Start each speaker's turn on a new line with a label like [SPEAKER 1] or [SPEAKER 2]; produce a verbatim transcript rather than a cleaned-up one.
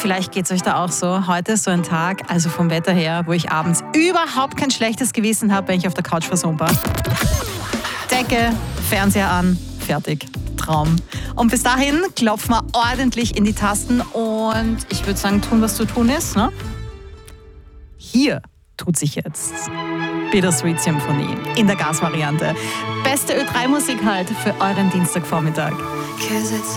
[SPEAKER 1] vielleicht geht es euch da auch so. Heute ist so ein Tag, also vom Wetter her, wo ich abends überhaupt kein schlechtes Gewissen habe, wenn ich auf der Couch versumper. Decke, Fernseher an, fertig. Traum. Und bis dahin klopfen wir ordentlich in die Tasten und ich würde sagen, tun, was zu tun ist. Ne? Hier tut sich jetzt Bittersweet Symphony in der Gas-Variante. Beste Ö drei Musik halt für euren Dienstagvormittag.